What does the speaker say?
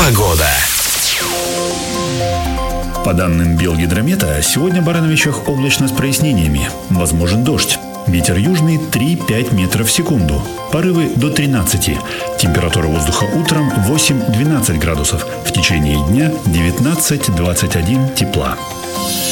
Погода. По данным Белгидромета, сегодня в Барановичах облачно с прояснениями. Возможен дождь. Ветер южный 3-5 метров в секунду. Порывы до 13. Температура воздуха утром 8-12 градусов. В течение дня 19-21 тепла.